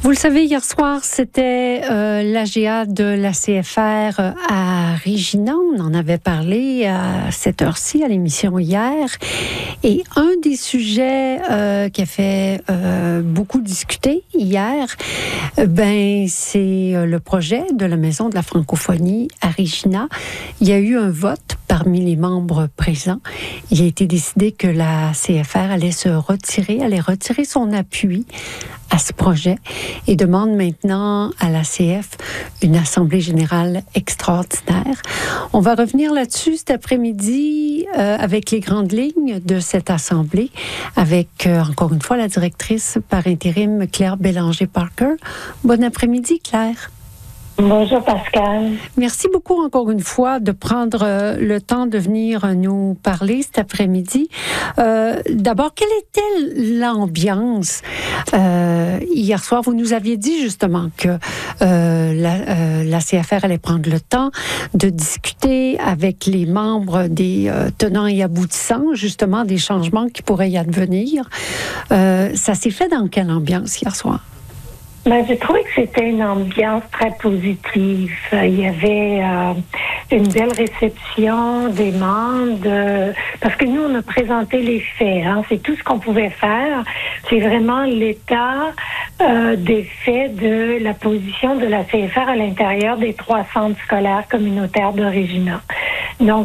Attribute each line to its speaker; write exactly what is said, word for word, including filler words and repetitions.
Speaker 1: Vous le savez, hier soir, c'était euh, l'A G A de la C F R euh, à Regina. On en avait parlé à cette heure-ci, à l'émission hier. Et un des sujets euh, qui a fait euh, beaucoup discuter hier, euh, ben, c'est euh, le projet de la Maison de la francophonie à Regina. Il y a eu un vote parmi les membres présents. Il a été décidé que la C F R allait se retirer, allait retirer son appui à ce projet et demande maintenant à la C F une assemblée générale extraordinaire. On va revenir là-dessus cet après-midi euh, avec les grandes lignes de cette assemblée, avec euh, encore une fois la directrice par intérim Claire Bélanger-Parker. Bon après-midi, Claire.
Speaker 2: Bonjour Pascal.
Speaker 1: Merci beaucoup encore une fois de prendre euh, le temps de venir nous parler cet après-midi. Euh, d'abord, quelle était l'ambiance euh, hier soir? Vous nous aviez dit justement que euh, la, euh, la C F R allait prendre le temps de discuter avec les membres des euh, tenants et aboutissants, justement des changements qui pourraient y advenir. Euh, ça s'est fait dans quelle ambiance hier soir?
Speaker 2: Ben, j'ai trouvé que c'était une ambiance très positive. Il y avait euh, une belle réception des membres, de, parce que nous, on a présenté les faits. Hein, c'est tout ce qu'on pouvait faire. C'est vraiment l'état euh, des faits de la position de la C F R à l'intérieur des trois centres scolaires communautaires de Regina. Donc,